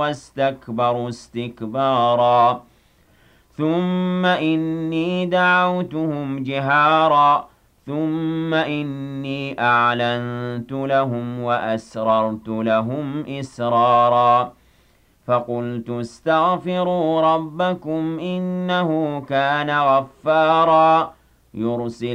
وَاسْتَكْبَرُوا اسْتِكْبَارًا ثُمَّ إِنِّي دَعَوْتُهُمْ جِهَارًا ثُمَّ إِنِّي أَعْلَنتُ لَهُمْ وَأَسْرَرْتُ لَهُمْ إِسْرَارًا فَقُلْتُ اسْتَغْفِرُوا رَبَّكُمْ إِنَّهُ كَانَ غَفَّارًا يُرْسِلِ